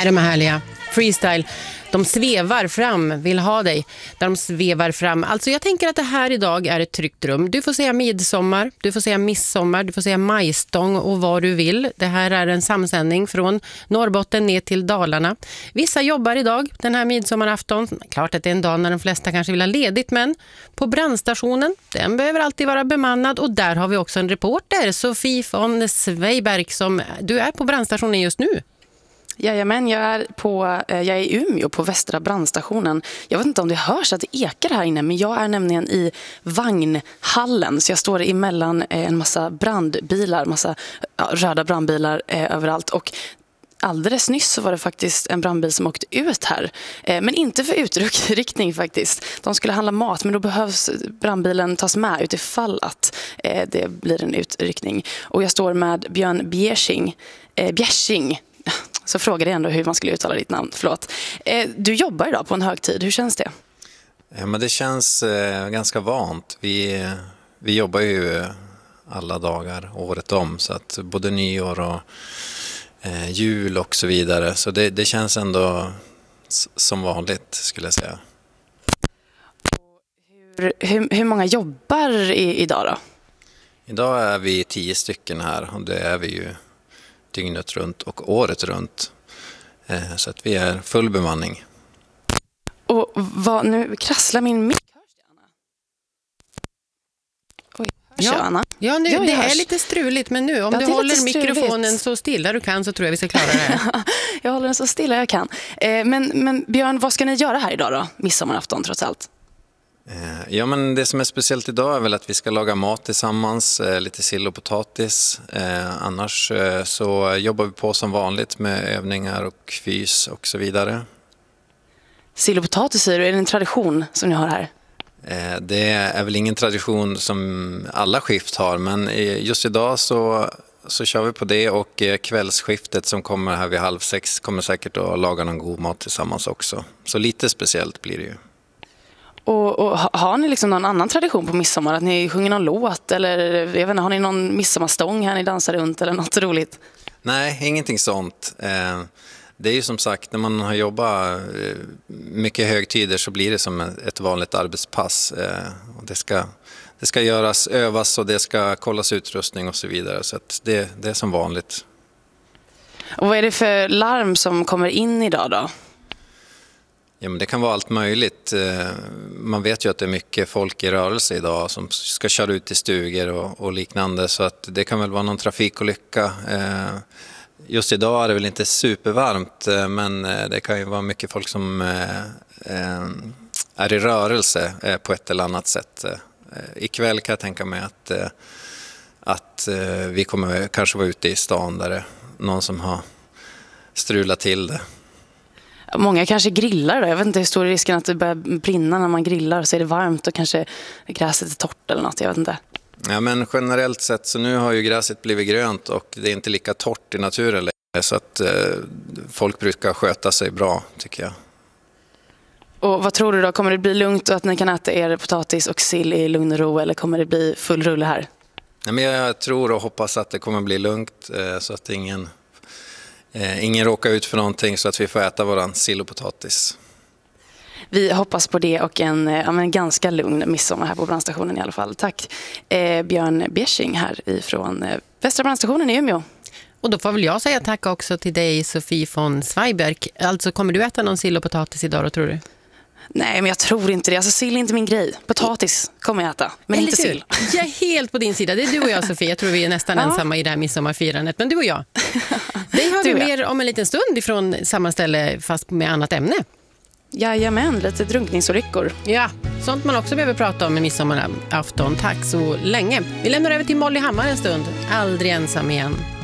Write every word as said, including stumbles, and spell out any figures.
Är de härliga? Freestyle. De svevar fram, vill ha dig. Där de svevar fram. Alltså jag tänker att det här idag är ett tryggt rum. Du får säga midsommar, du får säga midsommar, du får säga majstång och vad du vill. Det här är en samsändning från Norrbotten ner till Dalarna. Vissa jobbar idag den här midsommarafton. Klart att det är en dag när de flesta kanske vill ha ledigt, men på brandstationen, den behöver alltid vara bemannad. Och där har vi också en reporter, Sofie von Sveiberg, som du är på brandstationen just nu. Jajamän, jag är, på, jag är i Umeå på Västra brandstationen. Jag vet inte om det hörs att det ekar här inne, men jag är nämligen i vagnhallen. Så jag står emellan en massa brandbilar, massa ja, röda brandbilar eh, överallt. Och alldeles nyss så var det faktiskt en brandbil som åkte ut här. Eh, men inte för utryckning faktiskt. De skulle handla mat, men då behövs brandbilen tas med utifall att eh, det blir en utryckning. Och jag står med Björn Bjärsing. Eh, Bjärsing. Så frågade jag ändå hur man skulle uttala ditt namn. Förlåt. Eh, du jobbar idag på en högtid. Hur känns det? Ja, men det känns eh, ganska vant. Vi, vi jobbar ju alla dagar året om. Så att både nyår och eh, jul och så vidare. Så det, det känns ändå s- som vanligt skulle jag säga. Hur, hur, hur många jobbar i, idag då? Idag är vi tio stycken här och det är vi ju dygnet runt och året runt. Eh, så att vi är full bemanning. Och vad, nu krasslar min mick. Hörs det, Anna? Oj, hörs Ja. jag, Anna? Ja, nu, Ja, det det är hörs. lite struligt, men nu om Ja, du det är håller lite struligt. mikrofonen så stilla du kan så tror jag vi ska klara det. Jag håller den så stilla jag kan. Eh, men, men Björn, vad ska ni göra här idag då? Midsommarafton trots allt. Eh, ja, men det som är speciellt idag är väl att vi ska laga mat tillsammans, eh, lite sill och potatis. Eh, annars eh, så jobbar vi på som vanligt med övningar och fys och så vidare. Sill och potatis, är det en tradition som ni har här? Eh, det är väl ingen tradition som alla skift har, men eh, just idag så, så kör vi på det och eh, kvällsskiftet som kommer här vid halv sex kommer säkert att laga någon god mat tillsammans också. Så lite speciellt blir det ju. Och, och ha- har ni liksom någon annan tradition på midsommar? Att ni sjunger någon låt? Eller jag vet inte, har ni någon midsommarstång här ni dansar runt eller något roligt? Nej, ingenting sånt. Eh, det är ju som sagt, när man har jobbat eh, mycket högtider så blir det som ett vanligt arbetspass. Eh, och det ska, det ska göras, övas och det ska kollas utrustning och så vidare. Så att det, det är som vanligt. Och vad är det för larm som kommer in idag då? Ja, men det kan vara allt möjligt. Eh, man vet ju att det är mycket folk i rörelse idag som ska köra ut till stugor och, och liknande. Så att det kan väl vara någon trafikolycka. Eh, just idag är det väl inte supervarmt, eh, men eh, det kan ju vara mycket folk som eh, eh, är i rörelse eh, på ett eller annat sätt. Eh, ikväll kan jag tänka mig att, eh, att eh, vi kommer kanske vara ute i stan där det är någon som har strulat till det. Många kanske grillar då. Jag vet inte hur stor är risken att det börjar brinna när man grillar och så är det varmt och kanske gräset är torrt eller något. Jag vet inte. Ja, men generellt sett så nu har ju gräset blivit grönt och det är inte lika torrt i naturen längre, så att eh, folk brukar sköta sig bra tycker jag. Och vad tror du då? Kommer det bli lugnt och att ni kan äta er potatis och sill i lugn och ro, eller kommer det bli full rulle här? Ja, men jag tror och hoppas att det kommer bli lugnt eh, så att ingen, eh, ingen råkar ut för någonting, så att vi får äta våran sill och potatis. Vi hoppas på det och en ja, men ganska lugn midsommar här på brandstationen i alla fall. Tack eh, Björn Bjärsing här ifrån eh, Västra brandstationen i Umeå. Och då får väl jag säga tack också till dig, Sofie von Sveiberg. Alltså, kommer du äta någon sill och potatis idag då, tror du? Nej, men jag tror inte det. Alltså sill är inte min grej. Potatis kommer jag äta, men Eller inte hur? sill. Jag är helt på din sida. Det är du och jag, Sofie. Jag tror vi är nästan Ja. ensamma i det här midsommarfirandet. Men du och jag. Det har vi Du och jag. mer om en liten stund ifrån samma ställe fast med annat ämne. Jajamän, lite drunkningsolyckor. Ja, sånt man också behöver prata om i midsommarafton. Tack så länge. Vi lämnar över till Molly Hammar en stund. Aldrig ensam igen.